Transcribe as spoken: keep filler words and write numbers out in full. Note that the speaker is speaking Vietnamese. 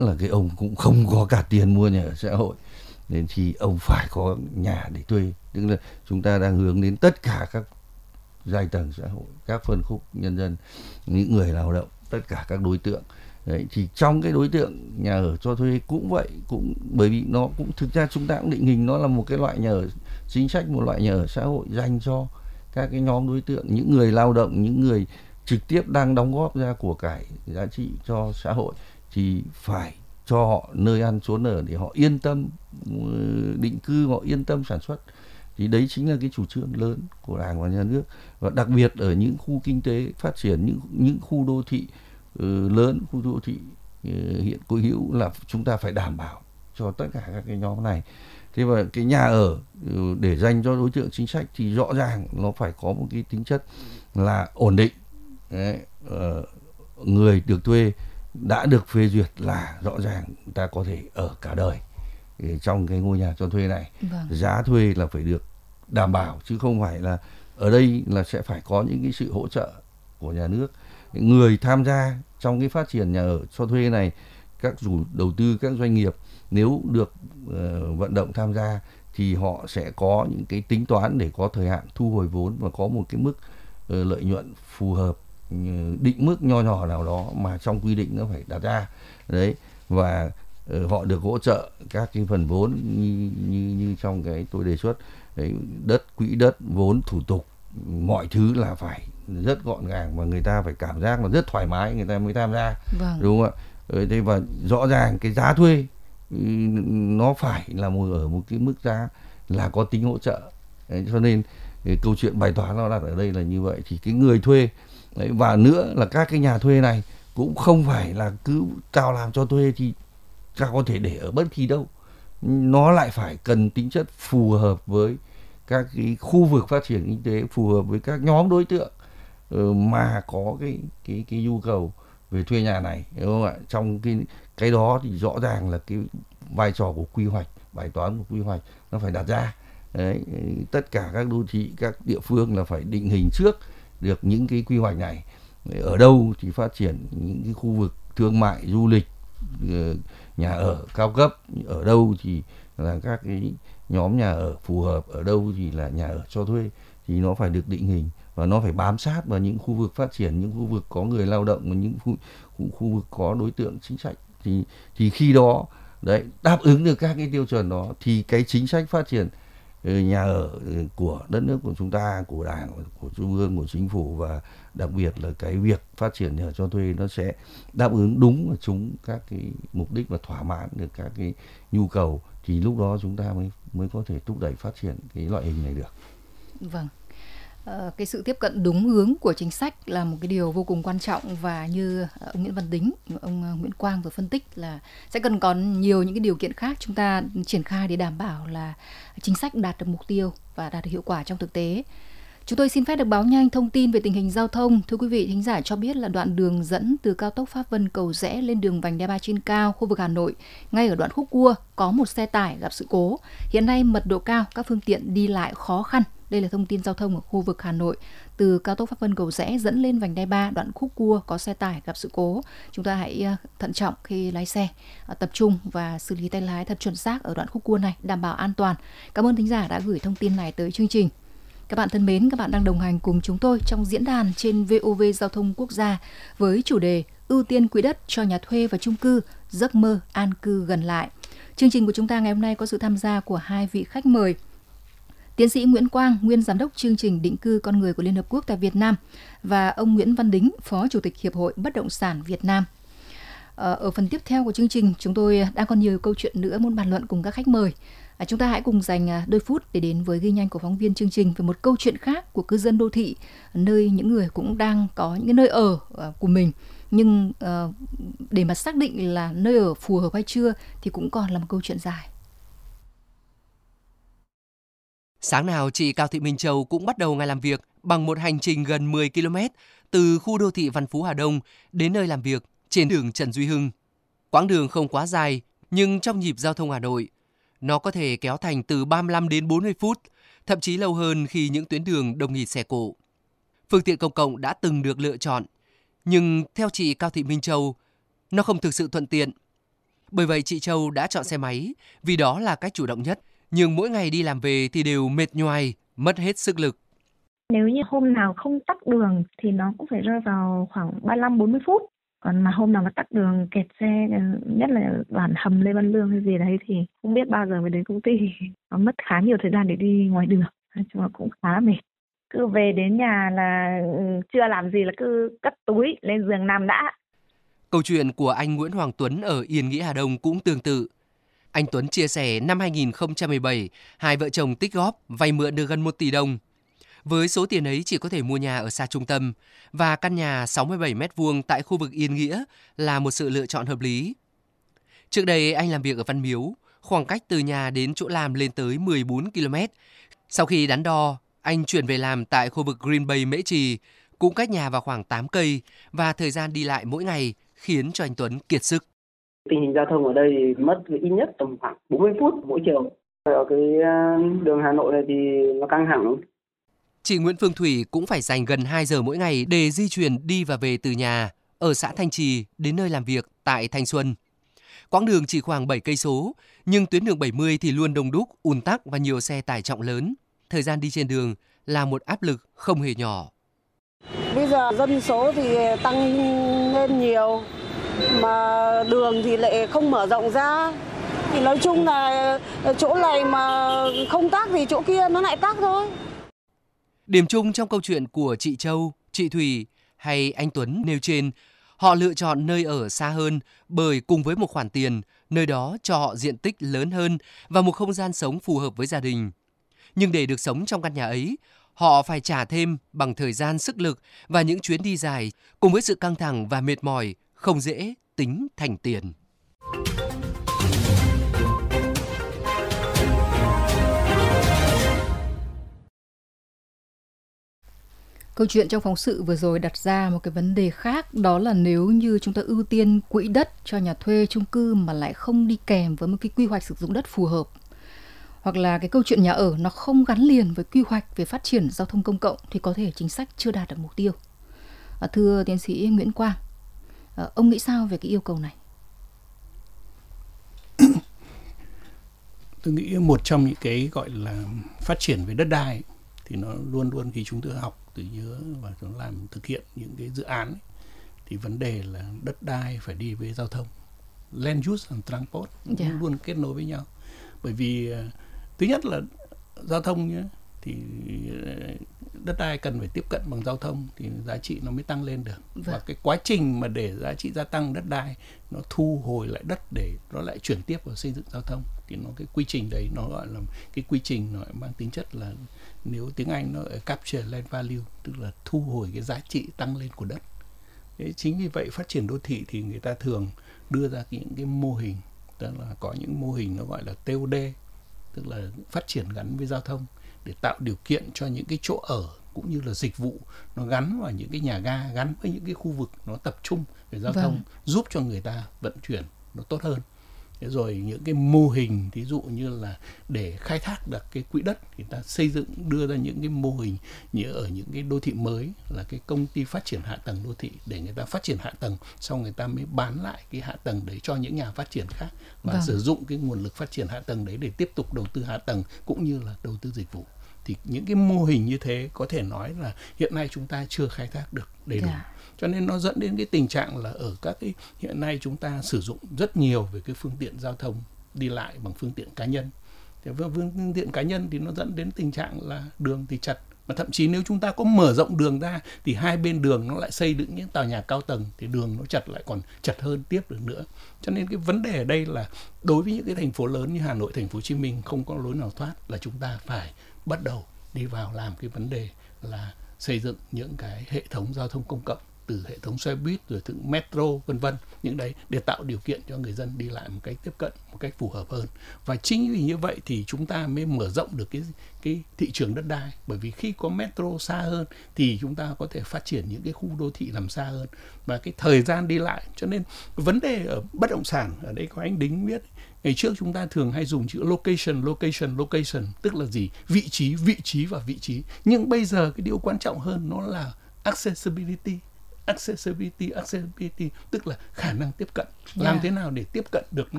là cái ông cũng không có cả tiền mua nhà ở xã hội, nên thì ông phải có nhà để thuê. Tức là chúng ta đang hướng đến tất cả các giai tầng xã hội, các phân khúc nhân dân, những người lao động, tất cả các đối tượng. Đấy, thì trong cái đối tượng nhà ở cho thuê cũng vậy, cũng bởi vì nó cũng thực ra chúng ta cũng định hình nó là một cái loại nhà ở chính sách, một loại nhà ở xã hội dành cho các cái nhóm đối tượng, những người lao động, những người trực tiếp đang đóng góp ra của cải giá trị cho xã hội, thì phải cho họ nơi ăn chốn ở để họ yên tâm định cư, họ yên tâm sản xuất. Thì đấy chính là cái chủ trương lớn của Đảng và Nhà nước, và đặc biệt ở những khu kinh tế phát triển, những những khu đô thị uh, lớn, khu đô thị uh, hiện cố hữu, là chúng ta phải đảm bảo cho tất cả các cái nhóm này. Thế và cái nhà ở uh, để dành cho đối tượng chính sách thì rõ ràng nó phải có một cái tính chất là ổn định. Đấy, uh, người được thuê đã được phê duyệt là rõ ràng ta có thể ở cả đời trong cái ngôi nhà cho thuê này. Vâng. Giá thuê là phải được đảm bảo, chứ không phải là ở đây là sẽ phải có những cái sự hỗ trợ của nhà nước. Người tham gia trong cái phát triển nhà ở cho thuê này, các chủ đầu tư, các doanh nghiệp nếu được uh, vận động tham gia thì họ sẽ có những cái tính toán để có thời hạn thu hồi vốn và có một cái mức uh, lợi nhuận phù hợp, uh, định mức nho nhỏ nào đó mà trong quy định nó phải đặt ra. Đấy, và họ được hỗ trợ các cái phần vốn như như như trong cái tôi đề xuất. Đấy, đất, quỹ đất, vốn, thủ tục, mọi thứ là phải rất gọn gàng và người ta phải cảm giác là rất thoải mái người ta mới tham gia. Vâng. Đúng không ạ? Thế và rõ ràng cái giá thuê nó phải là một ở một cái mức giá là có tính hỗ trợ. Đấy, cho nên cái câu chuyện bài toán nó đặt ở đây là như vậy. Thì cái người thuê đấy, và nữa là các cái nhà thuê này cũng không phải là cứ tao làm cho thuê thì ta có thể để ở bất kỳ đâu, nó lại phải cần tính chất phù hợp với các cái khu vực phát triển kinh tế, phù hợp với các nhóm đối tượng mà có cái cái cái nhu cầu về thuê nhà này, đúng không ạ? Trong cái cái đó thì rõ ràng là cái vai trò của quy hoạch, bài toán của quy hoạch nó phải đặt ra. Đấy, tất cả các đô thị, các địa phương là phải định hình trước được những cái quy hoạch này. Ở đâu thì phát triển những cái khu vực thương mại, du lịch, nhà ở cao cấp, ở đâu thì là các cái nhóm nhà ở phù hợp, ở đâu thì là nhà ở cho thuê, thì nó phải được định hình và nó phải bám sát vào những khu vực phát triển, những khu vực có người lao động và những khu, khu, khu vực có đối tượng chính sách. Thì thì khi đó đấy đáp ứng được các cái tiêu chuẩn đó thì cái chính sách phát triển nhà ở của đất nước của chúng ta, của Đảng, của Trung ương, của Chính phủ, và đặc biệt là cái việc phát triển nhà ở cho thuê nó sẽ đáp ứng đúng và trúng các cái mục đích và thỏa mãn được các cái nhu cầu, thì lúc đó chúng ta mới mới có thể thúc đẩy phát triển cái loại hình này được. Vâng. Uh, cái sự tiếp cận đúng hướng của chính sách là một cái điều vô cùng quan trọng, và như ông Nguyễn Văn Đính, ông Nguyễn Quang vừa phân tích là sẽ cần còn nhiều những cái điều kiện khác chúng ta triển khai để đảm bảo là chính sách đạt được mục tiêu và đạt được hiệu quả trong thực tế. Chúng tôi xin phép được báo nhanh thông tin về tình hình giao thông. Thưa quý vị thính giả, cho biết là đoạn đường dẫn từ cao tốc Pháp Vân Cầu Giẽ lên đường vành đai ba trên cao, khu vực Hà Nội, ngay ở đoạn khúc cua có một xe tải gặp sự cố. Hiện nay mật độ cao, các phương tiện đi lại khó khăn. Đây là thông tin giao thông ở khu vực Hà Nội. Từ cao tốc Pháp Vân Cầu Giẽ dẫn lên vành đai ba, đoạn khúc cua có xe tải gặp sự cố. Chúng ta hãy thận trọng khi lái xe, tập trung và xử lý tay lái thật chuẩn xác ở đoạn khúc cua này, đảm bảo an toàn. Cảm ơn thính giả đã gửi thông tin này tới chương trình. Các bạn thân mến, các bạn đang đồng hành cùng chúng tôi trong diễn đàn trên vê o vê Giao thông Quốc gia với chủ đề ưu tiên quỹ đất cho nhà thuê và chung cư, giấc mơ an cư gần lại. Chương trình của chúng ta ngày hôm nay có sự tham gia của hai vị khách mời. Tiến sĩ Nguyễn Quang, nguyên giám đốc chương trình định cư con người của Liên Hợp Quốc tại Việt Nam, và ông Nguyễn Văn Đính, phó chủ tịch Hiệp hội Bất động sản Việt Nam. Ở phần tiếp theo của chương trình, chúng tôi đang còn nhiều câu chuyện nữa muốn bàn luận cùng các khách mời. À, chúng ta hãy cùng dành đôi phút để đến với ghi nhanh của phóng viên chương trình về một câu chuyện khác của cư dân đô thị, nơi những người cũng đang có những cái nơi ở của mình, nhưng uh, để mà xác định là nơi ở phù hợp hay chưa thì cũng còn là một câu chuyện dài. Sáng nào chị Cao Thị Minh Châu cũng bắt đầu ngày làm việc bằng một hành trình gần mười ki lô mét từ khu đô thị Văn Phú Hà Đông đến nơi làm việc trên đường Trần Duy Hưng. Quãng đường không quá dài, nhưng trong nhịp giao thông Hà Nội, nó có thể kéo thành từ ba mươi lăm đến bốn mươi phút, thậm chí lâu hơn khi những tuyến đường đông nghịt xe cộ. Phương tiện công cộng đã từng được lựa chọn, nhưng theo chị Cao Thị Minh Châu, nó không thực sự thuận tiện. Bởi vậy chị Châu đã chọn xe máy vì đó là cách chủ động nhất. Nhưng mỗi ngày đi làm về thì đều mệt nhoài, mất hết sức lực. Nếu như hôm nào không tắc đường thì nó cũng phải rơi vào khoảng ba mươi lăm đến bốn mươi phút. Còn mà hôm nào mà tắc đường kẹt xe, nhất là đoạn hầm Lê Văn Lương hay gì đấy thì không biết bao giờ mới đến công ty. Nó mất khá nhiều thời gian để đi ngoài đường. Nói chung là cũng khá mệt. Cứ về đến nhà là chưa làm gì là cứ cất túi lên giường nằm đã. Câu chuyện của anh Nguyễn Hoàng Tuấn ở Yên Nghĩa Hà Đông cũng tương tự. Anh Tuấn chia sẻ năm hai nghìn không trăm mười bảy, hai vợ chồng tích góp vay mượn được gần một tỷ đồng. Với số tiền ấy chỉ có thể mua nhà ở xa trung tâm và căn nhà sáu mươi bảy mét vuông tại khu vực Yên Nghĩa là một sự lựa chọn hợp lý. Trước đây anh làm việc ở Văn Miếu, khoảng cách từ nhà đến chỗ làm lên tới mười bốn ki lô mét. Sau khi đắn đo, anh chuyển về làm tại khu vực Green Bay Mễ Trì, cũng cách nhà vào khoảng tám cây và thời gian đi lại mỗi ngày khiến cho anh Tuấn kiệt sức. Tình hình giao thông ở đây thì mất ít nhất tầm khoảng bốn mươi phút mỗi chiều. Ở cái đường Hà Nội này thì nó căng thẳng. Chị Nguyễn Phương Thủy cũng phải dành gần hai giờ mỗi ngày để di chuyển đi và về từ nhà ở xã Thanh Trì đến nơi làm việc tại Thanh Xuân. Quãng đường chỉ khoảng bảy cây số, nhưng tuyến đường bảy mươi thì luôn đông đúc, ùn tắc và nhiều xe tải trọng lớn. Thời gian đi trên đường là một áp lực không hề nhỏ. Bây giờ dân số thì tăng lên nhiều, mà đường thì lại không mở rộng ra. Thì nói chung là chỗ này mà không tắc thì chỗ kia nó lại tắc thôi. Điểm chung trong câu chuyện của chị Châu, chị Thủy hay anh Tuấn nêu trên, họ lựa chọn nơi ở xa hơn bởi cùng với một khoản tiền, nơi đó cho họ diện tích lớn hơn và một không gian sống phù hợp với gia đình. Nhưng để được sống trong căn nhà ấy, họ phải trả thêm bằng thời gian, sức lực và những chuyến đi dài, cùng với sự căng thẳng và mệt mỏi, không dễ tính thành tiền. Câu chuyện trong phóng sự vừa rồi đặt ra một cái vấn đề khác, đó là nếu như chúng ta ưu tiên quỹ đất cho nhà thuê chung cư mà lại không đi kèm với một cái quy hoạch sử dụng đất phù hợp, hoặc là cái câu chuyện nhà ở nó không gắn liền với quy hoạch về phát triển giao thông công cộng thì có thể chính sách chưa đạt được mục tiêu. À, thưa tiến sĩ Nguyễn Quang, à, ông nghĩ sao về cái yêu cầu này? Tôi nghĩ một trong những cái gọi là phát triển về đất đai thì nó luôn luôn khi chúng tôi học từ nhớ và chúng làm thực hiện những cái dự án ấy, thì vấn đề là đất đai phải đi với giao thông, land use and transport yeah. luôn kết nối với nhau. Bởi vì thứ nhất là giao thông nhé, thì đất đai cần phải tiếp cận bằng giao thông thì giá trị nó mới tăng lên được. Vâng. Và cái quá trình mà để giá trị gia tăng đất đai, nó thu hồi lại đất để nó lại chuyển tiếp vào xây dựng giao thông, thì nó cái quy trình đấy nó gọi là cái quy trình nó mang tính chất là, nếu tiếng Anh nó ở capture land value, tức là thu hồi cái giá trị tăng lên của đất. Thế chính vì vậy phát triển đô thị thì người ta thường đưa ra những cái mô hình, tức là có những mô hình nó gọi là tê ô đê, tức là phát triển gắn với giao thông, để tạo điều kiện cho những cái chỗ ở cũng như là dịch vụ nó gắn vào những cái nhà ga, gắn với những cái khu vực nó tập trung về giao vâng. thông, giúp cho người ta vận chuyển nó tốt hơn. Thế rồi những cái mô hình ví dụ như là để khai thác được cái quỹ đất, người ta xây dựng đưa ra những cái mô hình như ở những cái đô thị mới là cái công ty phát triển hạ tầng đô thị, để người ta phát triển hạ tầng, sau người ta mới bán lại cái hạ tầng đấy cho những nhà phát triển khác và vâng. sử dụng cái nguồn lực phát triển hạ tầng đấy để tiếp tục đầu tư hạ tầng cũng như là đầu tư dịch vụ. Thì những cái mô hình như thế có thể nói là hiện nay chúng ta chưa khai thác được đầy đủ. Yeah. Cho nên nó dẫn đến cái tình trạng là ở các cái hiện nay chúng ta sử dụng rất nhiều về cái phương tiện giao thông đi lại bằng phương tiện cá nhân. Thì với phương tiện cá nhân thì nó dẫn đến tình trạng là đường thì chật, mà thậm chí nếu chúng ta có mở rộng đường ra thì hai bên đường nó lại xây dựng những tòa nhà cao tầng, thì đường nó chật lại còn chật hơn tiếp được nữa. Cho nên cái vấn đề ở đây là đối với những cái thành phố lớn như Hà Nội, Thành phố Hồ Chí Minh không có lối nào thoát, là chúng ta phải bắt đầu đi vào làm cái vấn đề là xây dựng những cái hệ thống giao thông công cộng, từ hệ thống xe buýt rồi từ metro vân vân, những đấy để tạo điều kiện cho người dân đi lại một cách tiếp cận một cách phù hợp hơn. Và chính vì như vậy thì chúng ta mới mở rộng được cái cái thị trường đất đai, bởi vì khi có metro xa hơn thì chúng ta có thể phát triển những cái khu đô thị nằm xa hơn và cái thời gian đi lại. Cho nên vấn đề ở bất động sản ở đây có anh Đính biết, ngày trước chúng ta thường hay dùng chữ location, location, location, tức là gì? Vị trí, vị trí và vị trí. Nhưng bây giờ cái điều quan trọng hơn nó là accessibility. Accessibility, accessibility tức là khả năng tiếp cận. Yeah. Làm thế nào để tiếp cận được